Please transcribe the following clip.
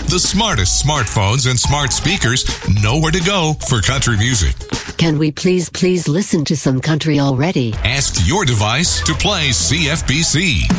The smartest smartphones and smart speakers know where to go for country music. Can we please listen to some country already? Ask your device to play CFBC.